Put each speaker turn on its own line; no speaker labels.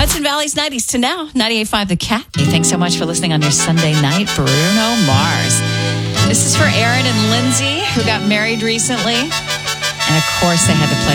Hudson Valley's 90s to now. 98.5 The Cat. Hey, thanks so much for listening on your Sunday night. Bruno Mars. This is for Aaron and Lindsay, who got married recently. And of course, they had to play